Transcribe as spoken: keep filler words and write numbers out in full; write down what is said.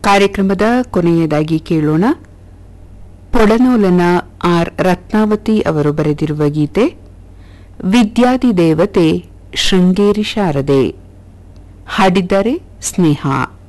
ಕಾರ್ಯಕ್ರಮದ ಕೊನೆಯದಾಗಿ ಕೇಳೋಣ ಪೊಡನೋಲನ ಆರ್ ರತ್ನಾವತಿ ಅವರು ಬರೆದಿರುವ ಗೀತೆ ವಿದ್ಯಾದಿ ದೇವತೆ ಶೃಂಗೇರಿ ಶಾರದೆ ಹಾಡಿದ್ದಾರೆ ಸ್ನೇಹ.